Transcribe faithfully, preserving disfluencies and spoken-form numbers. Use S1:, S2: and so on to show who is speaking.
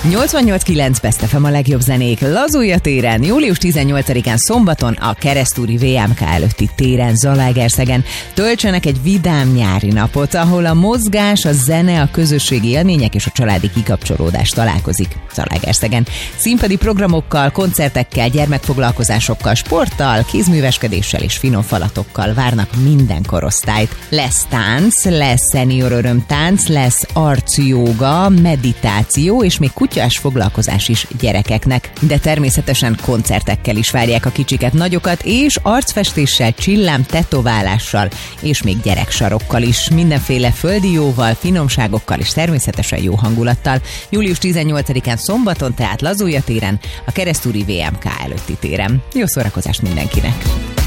S1: nyolcvannyolc kilenc Best ef em a legjobb zenék Lazulja téren, július tizennyolcadikán szombaton a Keresztúri vé em ká előtti téren Zalaegerszegen. Töltsenek egy vidám nyári napot, ahol a mozgás, a zene, a közösségi élmények és a családi kikapcsolódás találkozik Zalaegerszegen. Színpadi programokkal, koncertekkel, gyermekfoglalkozásokkal, sporttal, kézműveskedéssel és finom falatokkal várnak minden korosztályt. Lesz tánc, lesz szenior örömtánc, lesz arcjóga, meditáció és még kutyás foglalkozás is gyerekeknek. De természetesen koncertekkel is várják a kicsiket, nagyokat, és arcfestéssel, csillám, tetoválással, és még gyereksarokkal is. Mindenféle földi jóval, finomságokkal és természetesen jó hangulattal. július tizennyolcadikán szombaton, tehát Lazulja téren, a Keresztúri vé em ká előtti téren. Jó szórakozást mindenkinek!